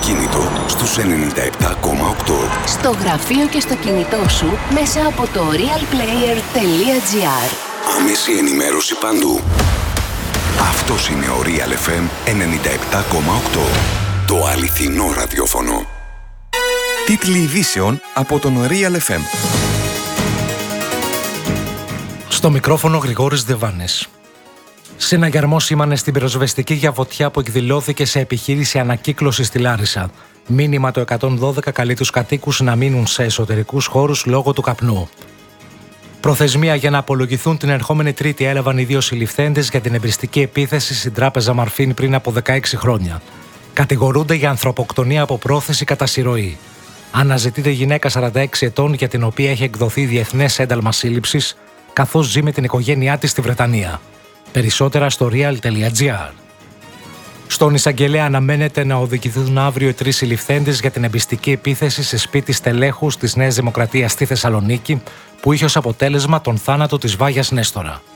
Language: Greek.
αυτοκίνητο στους 97,8. Στο γραφείο και στο κινητό σου μέσα από το realplayer.gr. Άμεση ενημέρωση παντού. Αυτός είναι ο Real FM 97,8. Το αληθινό ραδιόφωνο. Τίτλοι ειδήσεων από τον Real FM. Στο μικρόφωνο Γρηγόρης Δεβάνης. Συναγερμό σήμανε στην πυροσβεστική για φωτιά που εκδηλώθηκε σε επιχείρηση ανακύκλωση στη Λάρισα. Μήνυμα το 112 καλεί τους κατοίκους να μείνουν σε εσωτερικούς χώρους λόγω του καπνού. Προθεσμία για να απολογηθούν την ερχόμενη Τρίτη έλαβαν οι δύο συλληφθέντες για την εμπριστική επίθεση στην τράπεζα Μαρφίν πριν από 16 χρόνια. Κατηγορούνται για ανθρωποκτονία από πρόθεση κατά συρροή. Αναζητείται γυναίκα 46 ετών για την οποία έχει εκδοθεί διεθνές ένταλμα σύλληψης, καθώς ζει με την οικογένειά της στη Βρετανία. Περισσότερα στο real.gr. Στον εισαγγελέα αναμένεται να οδηγηθούν αύριο οι 3 συλληφθέντες για την εμπιστική επίθεση σε σπίτι στελέχους της Νέας Δημοκρατίας στη Θεσσαλονίκη, που είχε ως αποτέλεσμα τον θάνατο της Βάγιας Νέστορα.